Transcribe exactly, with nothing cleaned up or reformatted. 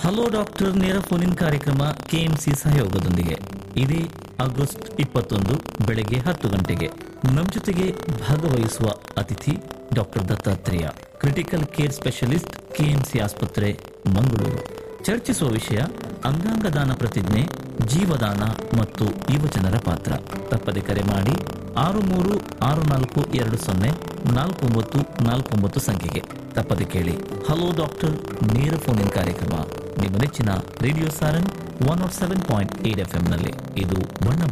Hello doctor ನೇರ phone-in ಕಾರ್ಯಕ್ರಮ KMC ಸಹಯೋಗದೊಂದಿಗೆ ಇದೇ ಆಗಸ್ಟ್ ಇಪ್ಪತ್ತೊಂದು ಬೆಳಗ್ಗೆ ಹತ್ತು ಗಂಟೆಗೆ ನಮ್ಮ ಜೊತೆಗೆ ಭಾಗವಹಿಸುವ ಅತಿಥಿ doctor Dattatreya, critical care specialist, KMC ಆಸ್ಪತ್ರೆ, ಮಂಗಳೂರು. ಚರ್ಚಿಸುವ ವಿಷಯ ಅಂಗಾಂಗ ದಾನ ಪ್ರತಿಜ್ಞೆ, ಜೀವದಾನ ಮತ್ತು ಯುವಜನರ ಪಾತ್ರ. ತಪ್ಪದೆ ಕರೆ ಮಾಡಿ ಆರು ಮೂರು ಆರು ನಾಲ್ಕು ಎರಡು ಸೊನ್ನೆ ನಾಲ್ಕು ಒಂಬತ್ತು ನಾಲ್ಕು ಒಂಬತ್ತು ಸಂಖ್ಯೆಗೆ. ತಪ್ಪದೆ ಕೇಳಿ ಹಲೋ ಡಾಕ್ಟರ್ ನೇರ ಫೋನಿನ್ ಕಾರ್ಯಕ್ರಮ ನಿಮ್ಮ ನೆಚ್ಚಿನ radio ಸಾರನ್ one not seven point eight F M ನಲ್ಲಿ. ಇದು ಬಣ್ಣ